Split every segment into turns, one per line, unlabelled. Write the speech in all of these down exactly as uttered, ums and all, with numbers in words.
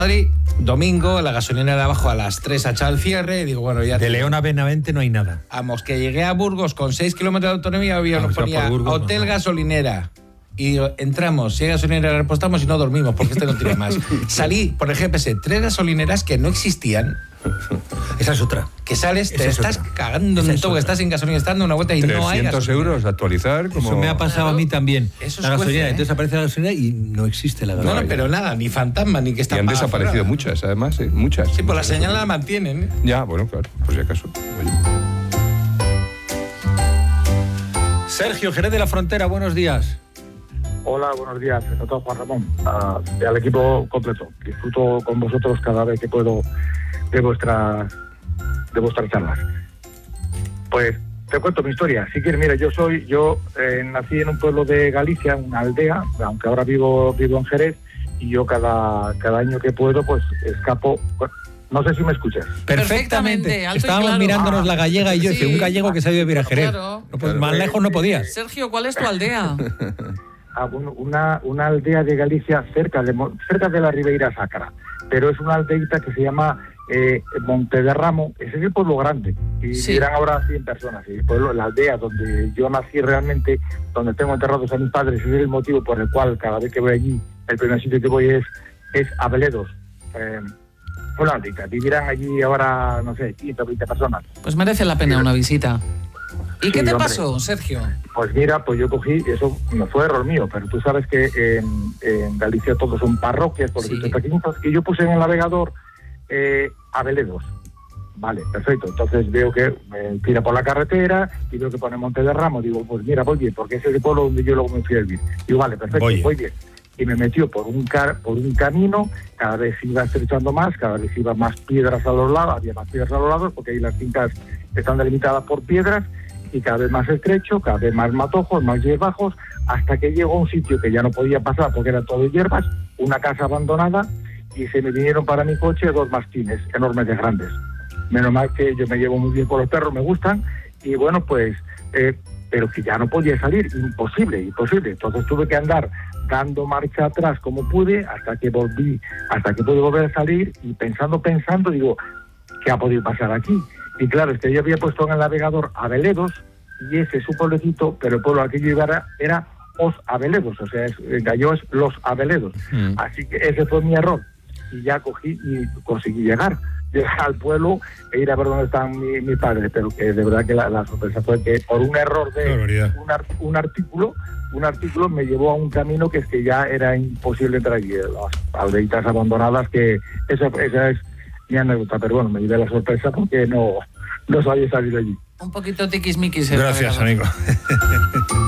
Domingo, la gasolinera de abajo a las tres ha echado el cierre. Digo, bueno, ya.
De León a Benavente no hay nada.
Vamos, que llegué a Burgos con seis kilómetros de autonomía, había
Ah,
nos
o sea,
ponía
Burgos,
hotel
no.
gasolinera. Y entramos, si hay gasolinera repostamos y no dormimos, porque este no tiene más. Salí por el G P S, tres gasolineras que no existían.
Esa es otra.
Que sales,
Esa
te
es
estás
otra.
cagando
Esa
en
es
todo, que
otra.
estás en gasolina, estás dando una vuelta y no hay
trescientos
gasolina.
euros actualizar. Como...
Eso me ha pasado
Claro.
a mí también.
Eso
la
es
gasolina,
juez, ¿eh?
entonces aparece la gasolina y no existe la
No,
gasolina.
no, pero nada, ni fantasma, ni que está
Y han
apagada
desaparecido
fuera.
muchas, además, ¿eh? Muchas.
Sí, pues la
Muchas
señal la
gasolineras.
mantienen, ¿eh?
Ya, bueno, claro, por si acaso. Oye.
Sergio, Jerez de la Frontera, buenos días.
Hola, buenos días, sobre todo Juan Ramón, uh, al equipo completo. Disfruto con vosotros cada vez que puedo de vuestras de vuestras charlas. Pues te cuento mi historia. Si quieres, mira, yo soy, yo eh, nací en un pueblo de Galicia, una aldea, aunque ahora vivo vivo en Jerez, y yo cada cada año que puedo, pues escapo. Bueno, no sé si me escuchas.
Perfectamente, alto y
Estábamos
claro.
mirándonos la gallega y yo,
Sí.
dice, un gallego que se ha ido a vivir a Jerez.
Claro.
No, pues más lejos no podías.
Sergio, ¿cuál es tu aldea?
Ah, bueno, una, una aldea de Galicia cerca de Mo- cerca de la Ribeira Sacra, pero es una aldeita que se llama eh, Monte de Ramo. Ese es el pueblo grande y
Sí.
eran ahora cien personas. Y el pueblo, la aldea donde yo nací realmente, donde tengo enterrados a mis padres, ese es el motivo por el cual cada vez que voy allí, el primer sitio que voy es, es a Veledos. Eh, una aldeita, vivirán allí ahora, no sé, quince o veinte personas.
Pues merece la pena una visita. ¿Y
Sí,
qué te
hombre.
pasó, Sergio?
Pues mira, pues yo cogí, eso no fue error mío, pero tú sabes que en, en Galicia todos son parroquias, por
Sí.
decirte pequeñitos, y yo puse en el navegador eh, Aveledos. Vale, perfecto. Entonces veo que me tira por la carretera y veo que pone Monte de Ramo. Digo, pues mira, voy bien, porque ese es el pueblo donde yo luego me fui a vivir. Digo, vale, perfecto,
Voy.
voy bien. Y me metió por un car por un camino, cada vez iba estrechando más, cada vez iba más piedras a los lados, había más piedras a los lados, porque ahí las fincas están delimitadas por piedras, y cada vez más estrecho, cada vez más matojos, más hierbajos, hasta que llegó a un sitio que ya no podía pasar porque era todo hierbas, una casa abandonada, y se me vinieron para mi coche dos mastines enormes de grandes. Menos mal que yo me llevo muy bien con los perros, me gustan, y bueno, pues, eh, pero que ya no podía salir, imposible, imposible. Entonces tuve que andar dando marcha atrás como pude, hasta que volví, hasta que pude volver a salir, y pensando, pensando, digo, ¿qué ha podido pasar aquí? Y claro, es que yo había puesto en el navegador Aveledos, y ese es su pueblecito, pero el pueblo al que yo iba era, era Os Aveledos, o sea, es, en gallego es Los Aveledos.
Mm.
Así que ese fue mi error. Y ya cogí y conseguí llegar. Llegar al pueblo e ir a ver dónde están mi, mi padre, pero que de verdad que la, la sorpresa fue que por un error
Qué
de
barbaridad.
un, ar- un artículo, un artículo me llevó a un camino que es que ya era imposible entrar allí. Las aldeitas abandonadas, que esa, esa es mi anécdota, pero bueno, me llevé la sorpresa porque no, no sabía salir de allí.
Un poquito tiquismiquis. el
Gracias,
navegador.
amigo.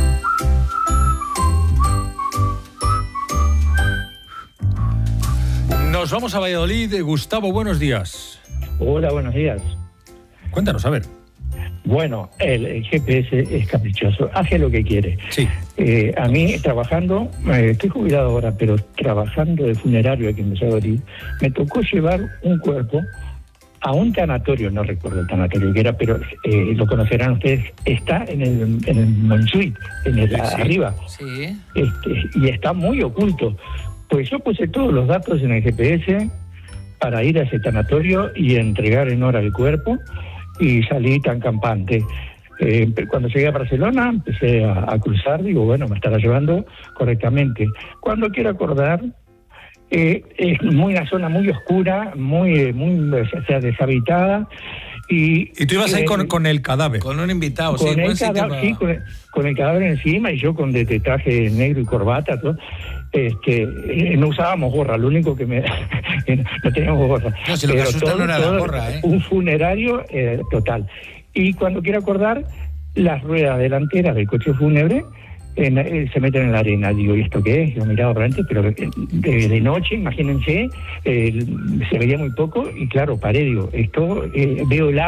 Nos vamos a Valladolid. Gustavo, buenos días.
Hola, buenos días.
Cuéntanos, a ver.
Bueno, el, el G P S es caprichoso, hace lo que quiere.
Sí.
Eh, a mí, trabajando, eh, estoy jubilado ahora, pero trabajando de funerario aquí en Valladolid, me tocó llevar un cuerpo a un tanatorio, no recuerdo el tanatorio que era, pero eh, lo conocerán ustedes, está en el, en el Montjuïc, en el
Sí, sí.
arriba,
Sí.
este, y está muy oculto. Pues yo puse todos los datos en el G P S para ir a ese tanatorio y entregar en hora el cuerpo, y salí tan campante. Eh, cuando llegué a Barcelona empecé a, a cruzar, digo, bueno, me estará llevando correctamente. Cuando quiero acordar, eh, es muy una zona muy oscura, muy, muy o sea, deshabitada. Y,
Y tú ibas ahí
eh,
con, con el cadáver.
Con un invitado, sí,
con,
buen
el
sitio
cadáver,
para-
sí, con, el, con el cadáver encima, y yo con de, de traje negro y corbata, todo. Este, eh, no usábamos gorra, lo único que me no teníamos gorra.
No, si lo que
Pero
asusta no era la gorra, ¿eh?
Un funerario eh, total. Y cuando quiero acordar, las ruedas delanteras del coche fúnebre en, eh, se meten en la arena. Digo, ¿y esto qué es? Yo miraba realmente, pero eh, de, de noche, imagínense, eh, se veía muy poco, y claro, paré, digo, esto, eh, veo el agua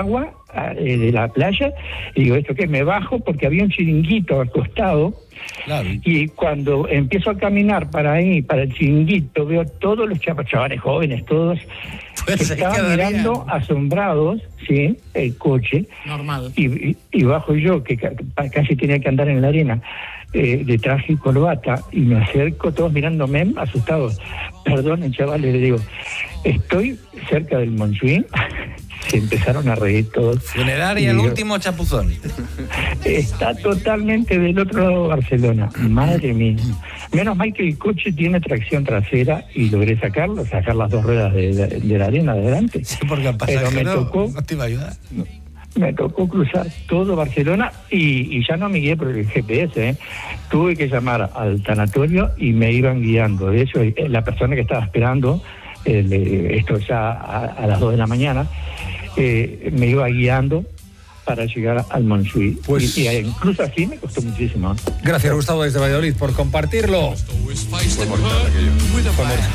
eh, de la playa, y digo, ¿esto qué? Me bajo porque había un chiringuito al costado,
Claro.
y cuando empiezo a caminar para ahí, para el chiringuito, veo todos los chavales, chavales jóvenes, todos,
Pues
que
ahí
estaban
quedarían.
mirando asombrados, ¿sí?, el coche,
Normal.
y, y, y bajo yo, que ca- casi tenía que andar en la arena, eh, de traje y corbata, y me acerco, todos mirándome asustados. Perdonen, chavales, le digo, estoy cerca del Montjuïc. Se empezaron a reír todos.
Funeraria,
Y
el
yo,
último chapuzón.
Está totalmente del otro lado de Barcelona. Madre mía. Menos mal que el coche tiene tracción trasera y logré sacarlo, sacar las dos ruedas de, de, de la arena de adelante.
Sí, porque el
Pero me
pasajero
tocó,
no te iba a ayudar.
me tocó cruzar todo Barcelona y, y ya no me guié por el G P S, ¿eh? Tuve que llamar al tanatorio y me iban guiando. De hecho, la persona que estaba esperando, el, esto ya a, a las dos de la mañana, eh, me iba guiando para llegar al Montjuïc.
Pues-
y, y incluso así me costó muchísimo, ¿eh?
Gracias, Gustavo, desde Valladolid, por compartirlo.
Fue mortal aquello.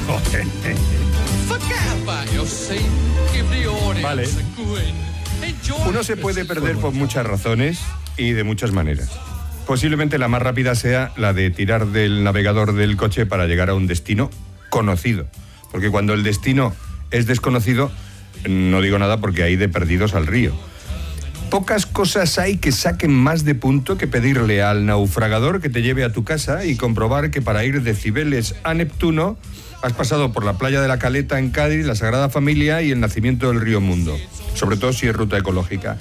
Vale. Uno se puede perder por muchas razones y de muchas maneras. Posiblemente la más rápida sea la de tirar del navegador del coche para llegar a un destino conocido. Porque cuando el destino es desconocido, no digo nada porque hay de perdidos al río. Pocas cosas hay que saquen más de punto que pedirle al naufragador que te lleve a tu casa y comprobar que para ir de Cibeles a Neptuno has pasado por la playa de la Caleta en Cádiz, la Sagrada Familia y el nacimiento del río Mundo, sobre todo si es ruta ecológica.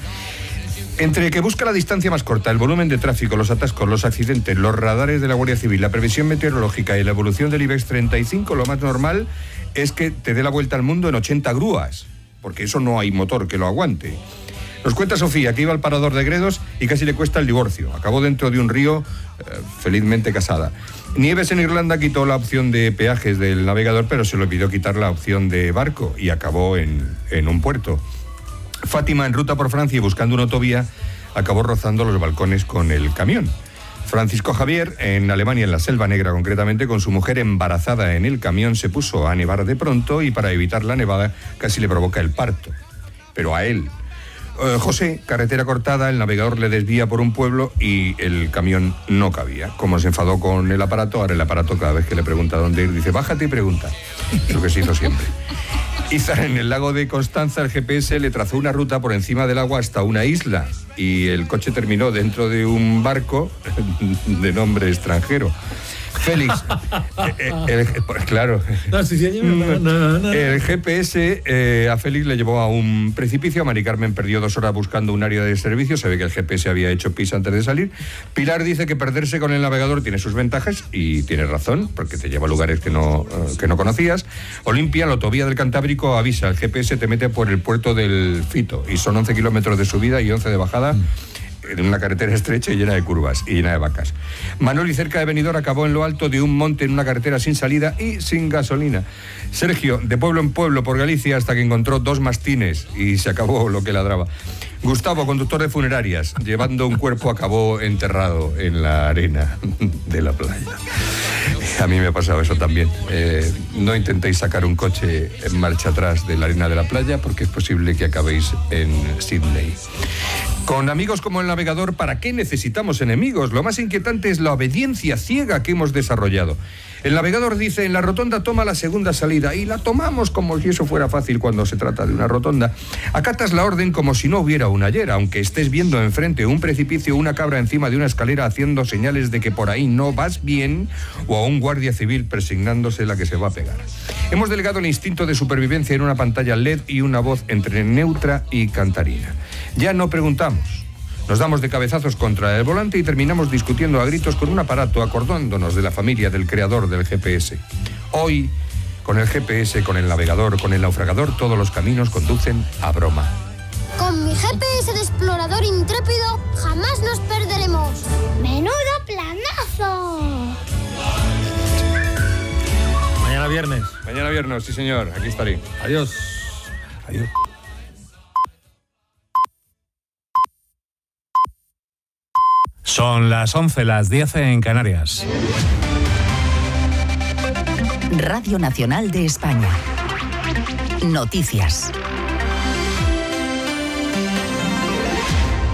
Entre que busca la distancia más corta, el volumen de tráfico, los atascos, los accidentes, los radares de la Guardia Civil, la previsión meteorológica y la evolución del IBEX treinta y cinco, lo más normal es que te dé la vuelta al mundo en ochenta grúas, porque eso no hay motor que lo aguante. Nos cuenta Sofía que iba al parador de Gredos y casi le cuesta el divorcio. Acabó dentro de un río, eh, felizmente casada. Nieves en Irlanda quitó la opción de peajes del navegador, pero se le olvidó quitar la opción de barco y acabó en, en un puerto. Fátima, en ruta por Francia y buscando una autovía, acabó rozando los balcones con el camión. Francisco Javier, en Alemania, en la Selva Negra concretamente, con su mujer embarazada en el camión, se puso a nevar de pronto y para evitar la nevada casi le provoca el parto. Pero a él. Eh, José, carretera cortada, el navegador le desvía por un pueblo y el camión no cabía. Como se enfadó con el aparato, ahora el aparato cada vez que le pregunta dónde ir, dice, bájate y pregunta. Lo que se hizo siempre. Izar, en el lago de Constanza, el G P S le trazó una ruta por encima del agua hasta una isla y el coche terminó dentro de un barco de nombre extranjero. Félix, eh, eh, el, pues claro,
No, sí, sí, no, no, no.
el G P S eh, a Félix le llevó a un precipicio. Mari Carmen perdió dos horas buscando un área de servicio. Se ve que el G P S había hecho pis antes de salir. Pilar dice que perderse con el navegador tiene sus ventajas y tiene razón, porque te lleva a lugares que no, uh, que no conocías. Olimpia, la autovía del Cantábrico, avisa, el G P S te mete por el puerto del Fito y son once kilómetros de subida y once de bajada. En una carretera estrecha y llena de curvas y llena de vacas. Manoli, cerca de Benidorm, acabó en lo alto de un monte en una carretera sin salida y sin gasolina. Sergio, de pueblo en pueblo por Galicia hasta que encontró dos mastines y se acabó lo que ladraba. Gustavo, conductor de funerarias, llevando un cuerpo, acabó enterrado en la arena de la playa. A mí me ha pasado eso también. Eh, no intentéis sacar un coche en marcha atrás de la arena de la playa porque es posible que acabéis en Sydney. Con amigos como el navegador, ¿para qué necesitamos enemigos? Lo más inquietante es la obediencia ciega que hemos desarrollado. El navegador dice, en la rotonda toma la segunda salida, y la tomamos como si eso fuera fácil cuando se trata de una rotonda. Acatas la orden como si no hubiera una ayer, aunque estés viendo enfrente un precipicio o una cabra encima de una escalera haciendo señales de que por ahí no vas bien, o a un guardia civil presignándose la que se va a pegar. Hemos delegado el instinto de supervivencia en una pantalla L E D y una voz entre neutra y cantarina. Ya no preguntamos. Nos damos de cabezazos contra el volante y terminamos discutiendo a gritos con un aparato acordándonos de la familia del creador del G P S. Hoy, con el G P S, con el navegador, con el naufragador, todos los caminos conducen a broma.
Con mi G P S de explorador intrépido jamás nos perderemos. ¡Menudo planazo!
Mañana viernes.
Mañana viernes, sí señor, aquí estaré.
Adiós. Adiós.
Son las once, las diez en Canarias.
Radio Nacional de España. Noticias.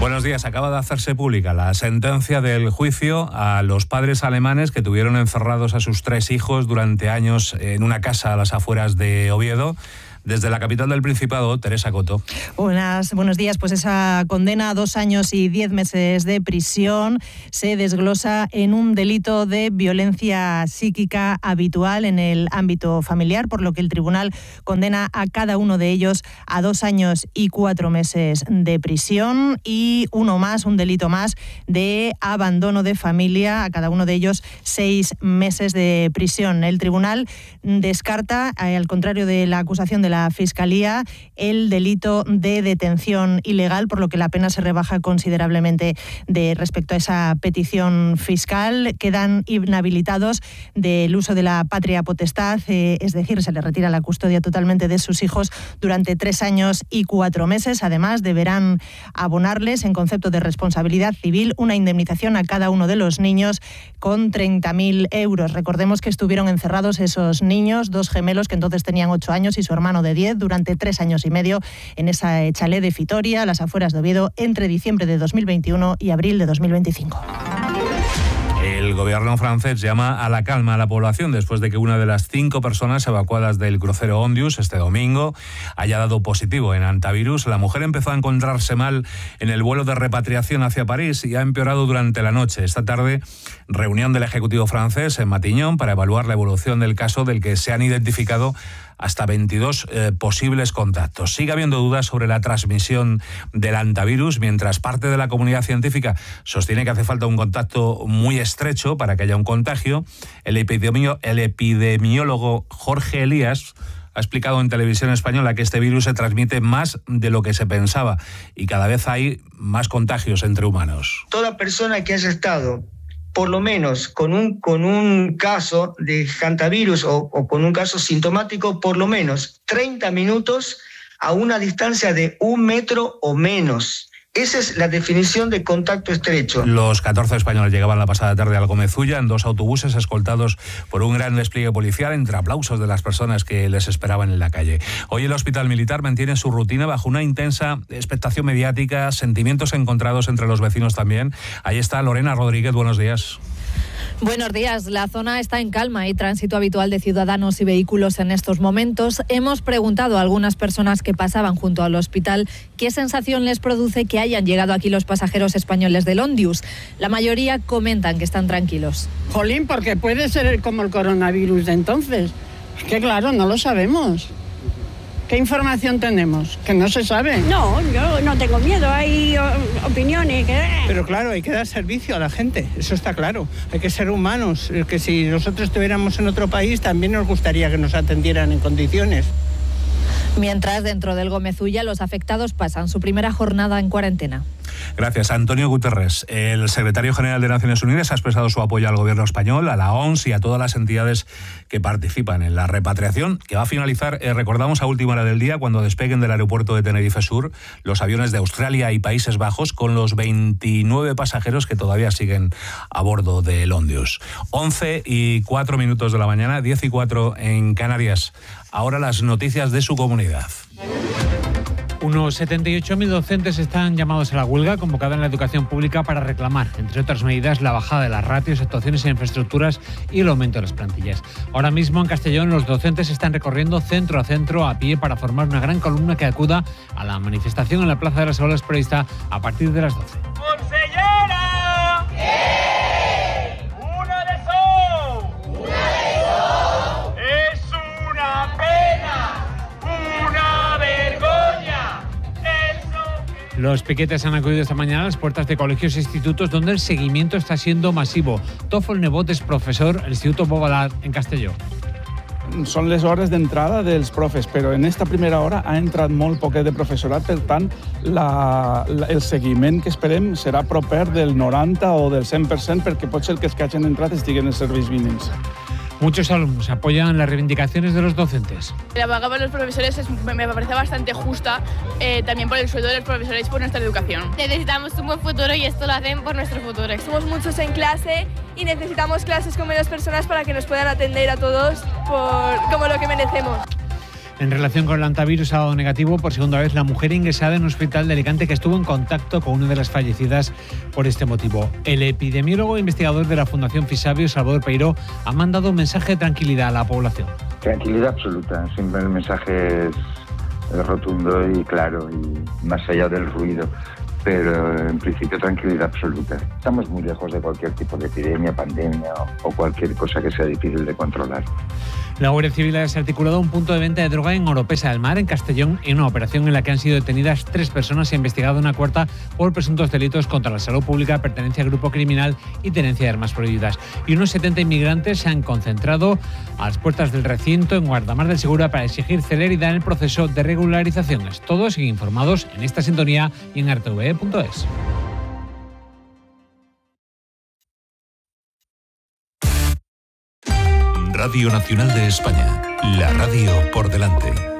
Buenos días. Acaba de hacerse pública la sentencia del juicio a los padres alemanes que tuvieron encerrados a sus tres hijos durante años en una casa a las afueras de Oviedo. Desde la capital del Principado, Teresa Coto.
Buenas, buenos días. Pues esa condena a dos años y diez meses de prisión se desglosa en un delito de violencia psíquica habitual en el ámbito familiar, por lo que el tribunal condena a cada uno de ellos a dos años y cuatro meses de prisión y uno más, un delito más de abandono de familia, a cada uno de ellos seis meses de prisión. El tribunal descarta, al contrario de la acusación de la La Fiscalía, el delito de detención ilegal, por lo que la pena se rebaja considerablemente de respecto a esa petición fiscal. Quedan inhabilitados del uso de la patria potestad, eh, es decir, se les retira la custodia totalmente de sus hijos durante tres años y cuatro meses. Además, deberán abonarles, en concepto de responsabilidad civil, una indemnización a cada uno de los niños con treinta mil euros. Recordemos que estuvieron encerrados esos niños, dos gemelos que entonces tenían ocho años y su hermano de diez, durante tres años y medio en esa chalet de Fitoria, a las afueras de Oviedo, entre diciembre de dos mil veintiuno y abril de dos mil veinticinco.
El gobierno francés llama a la calma a la población después de que una de las cinco personas evacuadas del crucero Ondius este domingo haya dado positivo en antivirus. La mujer empezó a encontrarse mal en el vuelo de repatriación hacia París y ha empeorado durante la noche. Esta tarde, reunión del Ejecutivo francés en Matignon para evaluar la evolución del caso, del que se han identificado hasta veintidós eh, posibles contactos. Sigue habiendo dudas sobre la transmisión del antivirus, mientras parte de la comunidad científica sostiene que hace falta un contacto muy estrecho para que haya un contagio. El, epidemio, el epidemiólogo Jorge Elías ha explicado en Televisión Española que este virus se transmite más de lo que se pensaba y cada vez hay más contagios entre humanos.
Toda persona que haya estado por lo menos con un, con un caso de hantavirus o, o con un caso sintomático, por lo menos treinta minutos a una distancia de un metro o menos. Esa es la definición de contacto estrecho.
Los catorce españoles llegaban la pasada tarde a Alcomezulla en dos autobuses escoltados por un gran despliegue policial, entre aplausos de las personas que les esperaban en la calle. Hoy el Hospital Militar mantiene su rutina bajo una intensa expectación mediática, sentimientos encontrados entre los vecinos también. Ahí está Lorena Rodríguez, buenos días.
Buenos días. La zona está en calma. Hay tránsito habitual de ciudadanos y vehículos en estos momentos. Hemos preguntado a algunas personas que pasaban junto al hospital qué sensación les produce que hayan llegado aquí los pasajeros españoles del Ondius. La mayoría comentan que están tranquilos.
Jolín, porque puede ser como el coronavirus de entonces. Es que claro, no lo sabemos. ¿Qué información tenemos? Que no se sabe.
No, yo no tengo miedo, hay opiniones. Que...
Pero claro, hay que dar servicio a la gente, eso está claro. Hay que ser humanos, que si nosotros estuviéramos en otro país también nos gustaría que nos atendieran en condiciones.
Mientras, dentro del Gomezulla, los afectados pasan su primera jornada en cuarentena.
Gracias. Antonio Guterres, el secretario general de Naciones Unidas, ha expresado su apoyo al gobierno español, a la O M S y a todas las entidades que participan en la repatriación, que va a finalizar, eh, recordamos, a última hora del día, cuando despeguen del aeropuerto de Tenerife Sur los aviones de Australia y Países Bajos, con los veintinueve pasajeros que todavía siguen a bordo del Ondius. once y cuatro minutos de la mañana, diez y cuatro en Canarias. Ahora las noticias de su comunidad.
Unos setenta y ocho mil docentes están llamados a la huelga convocada en la educación pública para reclamar, entre otras medidas, la bajada de las ratios, actuaciones en infraestructuras y el aumento de las plantillas. Ahora mismo en Castellón los docentes están recorriendo centro a centro a pie para formar una gran columna que acuda a la manifestación en la Plaza de las Aulas prevista a partir de las doce.
¡Consellera! ¿Qué? ¡Una de eso! ¡Una de eso! ¡Es una pena! ¡Una vergüenza! Eso...
Los piquetes han acudido esta mañana a las puertas de colegios e institutos donde el seguimiento está siendo masivo. Tofol Nebot es profesor al Instituto Bovalar en Castelló.
Són les hores d'entrada dels profes, però en esta primera hora ha entrat molt poquet de professorat, per tant, la, la, el seguiment que esperem serà proper del noranta o del cent per cent, perquè pot ser que els que hagin entrat estiguen en serveis mínims.
Muchos alumnos apoyan las reivindicaciones de los docentes.
La paga para los profesores es, me parece bastante justa, eh, también por el sueldo de los profesores y por nuestra educación.
Necesitamos un buen futuro y esto lo hacen por nuestro futuro.
Somos muchos en clase y necesitamos clases con menos personas para que nos puedan atender a todos por, como lo que merecemos.
En relación con el hantavirus, ha dado negativo por segunda vez la mujer ingresada en un hospital de Alicante que estuvo en contacto con una de las fallecidas por este motivo. El epidemiólogo e investigador de la Fundación Fisabio, Salvador Peiró, ha mandado un mensaje de tranquilidad a la población.
Tranquilidad absoluta. Siempre el mensaje es rotundo y claro, y más allá del ruido. Pero en principio tranquilidad absoluta. Estamos muy lejos de cualquier tipo de epidemia, pandemia o cualquier cosa que sea difícil de controlar.
La Guardia Civil ha desarticulado un punto de venta de droga en Oropesa del Mar, en Castellón, en una operación en la que han sido detenidas tres personas y investigado una cuarta por presuntos delitos contra la salud pública, pertenencia al grupo criminal y tenencia de armas prohibidas. Y unos setenta inmigrantes se han concentrado a las puertas del recinto en Guardamar del Segura para exigir celeridad en el proceso de regularizaciones. Todos siguen informados en esta sintonía y en r t v punto es.
Radio Nacional de España, la radio por delante.